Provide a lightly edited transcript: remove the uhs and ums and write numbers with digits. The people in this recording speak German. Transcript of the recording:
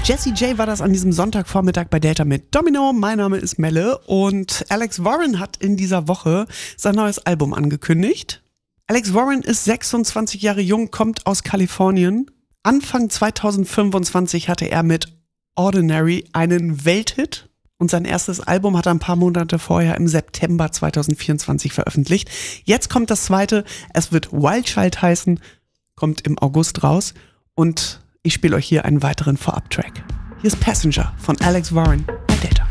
Jessie J war das an diesem Sonntagvormittag bei Delta mit Domino. Mein Name ist Melle und Alex Warren hat in dieser Woche sein neues Album angekündigt. Alex Warren ist 26 Jahre jung, kommt aus Kalifornien. Anfang 2025 hatte er mit Ordinary einen Welthit und sein erstes Album hat er ein paar Monate vorher im September 2024 veröffentlicht. Jetzt kommt das zweite, es wird Wild Child heißen, kommt im August raus und ich spiele euch hier einen weiteren Vorab-Track. Hier ist Passenger von Alex Warren bei Delta.